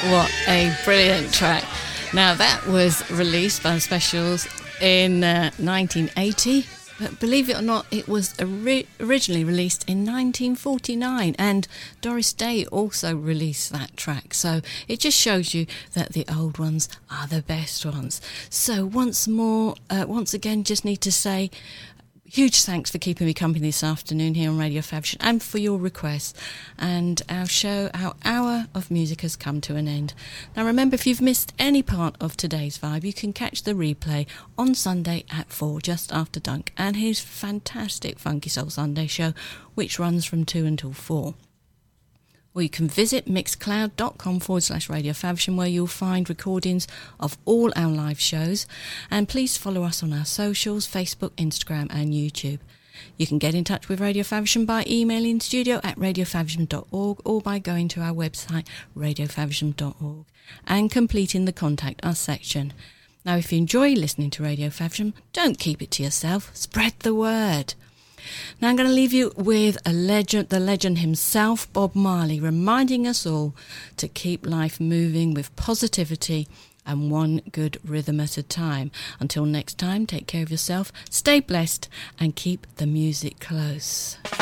What a brilliant track. Now, that was released by the Specials in 1980, but believe it or not, it was originally released in 1949, and Doris Day also released that track. So it just shows you that the old ones are the best ones. So once again, just need to say huge thanks for keeping me company this afternoon here on Radio Faversham and for your requests. And our hour of music has come to an end. Now remember, if you've missed any part of today's vibe, you can catch the replay on Sunday at 4, just after Dunk, and his fantastic Funky Soul Sunday show, which runs from 2 until 4. Or you can visit mixcloud.com/Radio Faversham, where you'll find recordings of all our live shows. And please follow us on our socials, Facebook, Instagram and YouTube. You can get in touch with Radio Faversham by emailing studio@radiofaversham.org or by going to our website, radiofaversham.org, and completing the Contact Us section. Now, if you enjoy listening to Radio Faversham, don't keep it to yourself. Spread the word. Now I'm going to leave you with the legend himself, Bob Marley, reminding us all to keep life moving with positivity and one good rhythm at a time. Until next time, take care of yourself, stay blessed and keep the music close.